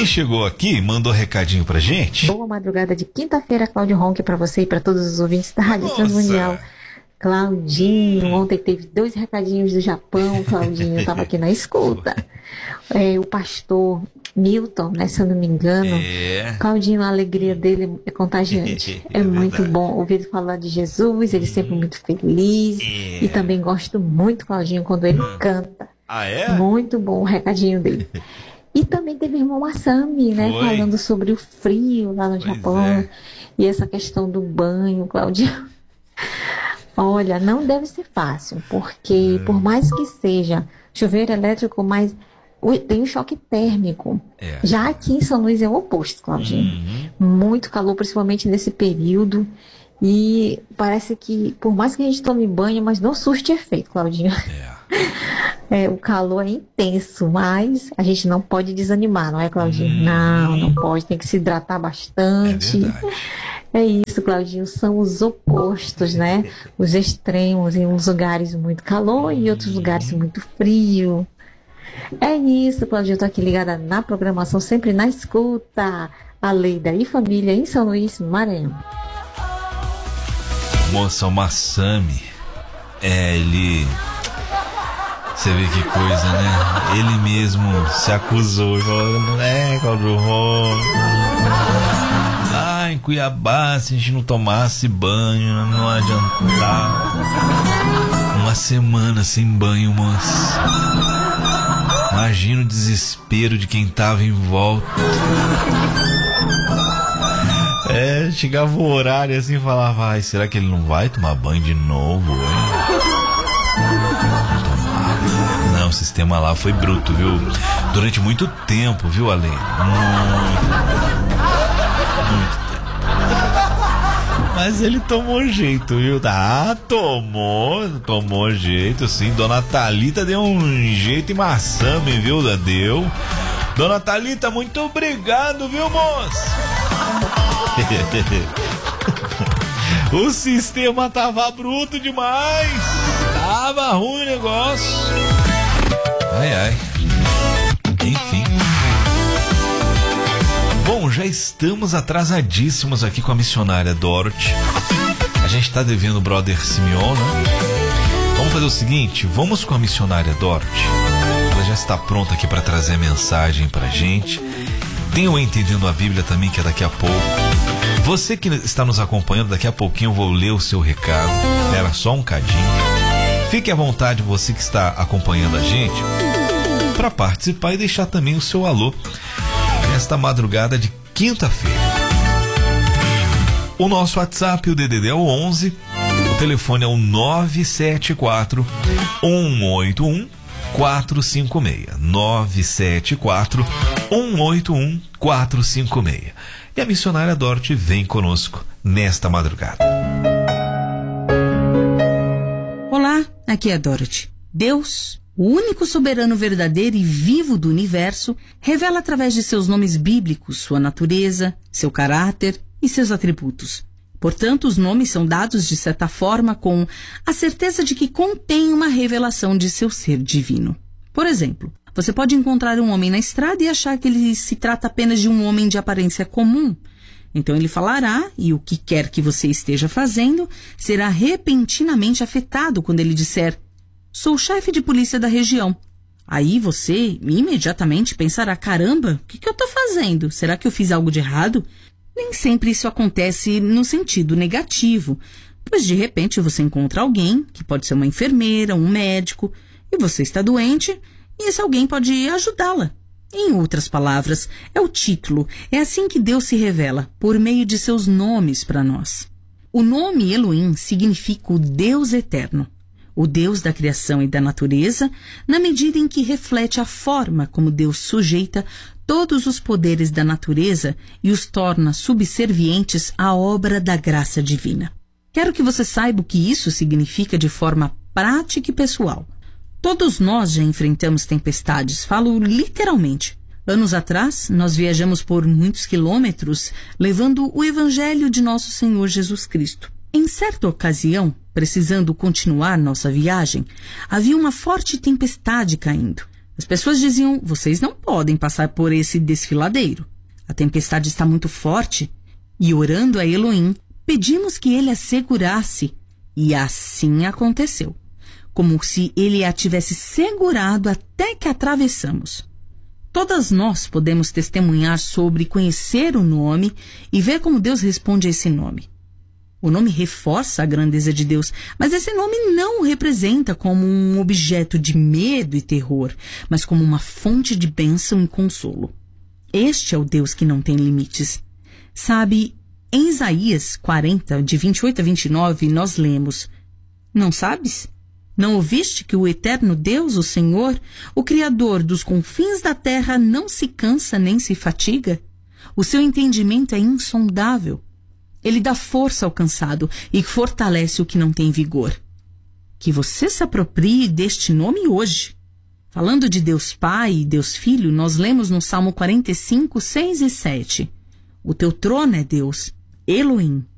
Quem chegou aqui mandou recadinho pra gente. Boa madrugada de quinta-feira, Cláudio Ronque, para você e para todos os ouvintes da Rádio Transmundial. Claudinho, ontem teve 2 recadinhos do Japão. Claudinho estava aqui na escuta. O pastor Milton, né, se eu não me engano. Claudinho, a alegria dele é contagiante. É muito bom ouvir ele falar de Jesus, ele sempre muito feliz. E também gosto muito, Claudinho, quando ele canta. Muito bom o recadinho dele. E também teve o irmão Massami, né, falando sobre o frio lá no Japão. E essa questão do banho, Claudinho. Olha, não deve ser fácil, porque por mais que seja chuveiro elétrico, mas tem um choque térmico. Já aqui em São Luís é o oposto, Claudinho. Muito calor, principalmente nesse período. E parece que, por mais que a gente tome banho, mas não surte efeito, Claudinho. O calor é intenso, mas a gente não pode desanimar, não é, Claudinho? Não pode, tem que se hidratar bastante. É isso, Claudinho, são os opostos, né? Os extremos, em uns lugares muito calor e em outros lugares muito frio. É isso, Claudinho, eu tô aqui ligada na programação, sempre na escuta. A Leida e família em São Luís, Maranhão. Moça, o Massami, ele... Você vê que coisa, né? Ele mesmo se acusou, falando, Cláudio Ronque. Em Cuiabá, se a gente não tomasse banho, não adiantava. Uma semana sem banho, moça. Imagina o desespero de quem tava em volta. Chegava o horário assim e falava, será que ele não vai tomar banho de novo, hein? Não, o sistema lá foi bruto, viu? Durante muito tempo, viu, Ale? Muito tempo. Mas ele tomou jeito, viu? Tomou jeito, sim. Dona Thalita deu um jeito em Massami, viu? Deu. Dona Thalita, muito obrigado, viu, moça? O sistema tava bruto demais. Tava ruim o negócio. Ai. Enfim. Bom, já estamos atrasadíssimos aqui com a missionária Dorothy. A gente tá devendo o brother Simeon, né? Vamos fazer o seguinte, vamos com a missionária Dorothy. Ela já está pronta aqui para trazer a mensagem pra gente. Tem o Entendendo a Bíblia também, que é daqui a pouco. Você que está nos acompanhando, daqui a pouquinho eu vou ler o seu recado. Espera só um cadinho. Fique à vontade, você que está acompanhando a gente, para participar e deixar também o seu alô nesta madrugada de quinta-feira. O nosso WhatsApp, o DDD é o 11, o telefone é o 974 181 456. 974 181 456. E a missionária Dorothy vem conosco nesta madrugada. Olá, aqui é a Dorothy. Deus, o único soberano verdadeiro e vivo do universo, revela através de seus nomes bíblicos sua natureza, seu caráter e seus atributos. Portanto, os nomes são dados de certa forma com a certeza de que contém uma revelação de seu ser divino. Por exemplo, você pode encontrar um homem na estrada e achar que ele se trata apenas de um homem de aparência comum. Então ele falará, e o que quer que você esteja fazendo será repentinamente afetado quando ele disser: sou chefe de polícia da região. Aí você imediatamente pensará: caramba, o que eu estou fazendo? Será que eu fiz algo de errado? Nem sempre isso acontece no sentido negativo, pois de repente você encontra alguém, que pode ser uma enfermeira, um médico, e você está doente, e esse alguém pode ajudá-la. Em outras palavras, é o título. É assim que Deus se revela, por meio de seus nomes para nós. O nome Elohim significa o Deus eterno, o Deus da criação e da natureza, na medida em que reflete a forma como Deus sujeita todos os poderes da natureza e os torna subservientes à obra da graça divina. Quero que você saiba o que isso significa de forma prática e pessoal. Todos nós já enfrentamos tempestades, falo literalmente. Anos atrás, nós viajamos por muitos quilômetros levando o Evangelho de nosso Senhor Jesus Cristo. Em certa ocasião, precisando continuar nossa viagem, havia uma forte tempestade caindo. As pessoas diziam: vocês não podem passar por esse desfiladeiro. A tempestade está muito forte. E orando a Elohim, pedimos que ele a segurasse. E assim aconteceu. Como se ele a tivesse segurado até que atravessamos. Todas nós podemos testemunhar sobre conhecer o nome e ver como Deus responde a esse nome. O nome reforça a grandeza de Deus, mas esse nome não o representa como um objeto de medo e terror, mas como uma fonte de bênção e consolo. Este é o Deus que não tem limites. Sabe, em Isaías 40, de 28 a 29, nós lemos: Não sabes? Não ouviste que o eterno Deus, o Senhor, o Criador dos confins da terra, não se cansa nem se fatiga? O seu entendimento é insondável. Ele dá força ao cansado e fortalece o que não tem vigor. Que você se aproprie deste nome hoje. Falando de Deus Pai e Deus Filho, nós lemos no Salmo 45, 6 e 7. O teu trono é Deus, Elohim.